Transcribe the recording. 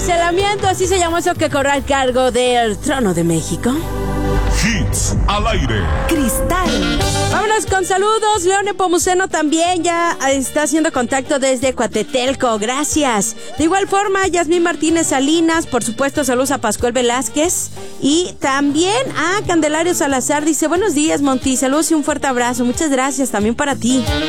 Encarcelamiento, así se llamó eso que corre al cargo del Trono de México. Hits al aire. Cristal. Vámonos con saludos. León Nepomuceno también ya está haciendo contacto desde Coatetelco. Gracias. De igual forma, Yasmín Martínez Salinas, por supuesto, saludos a Pascual Velázquez. Y también a Candelario Salazar. Dice, buenos días, Monty. Saludos y un fuerte abrazo. Muchas gracias también para ti.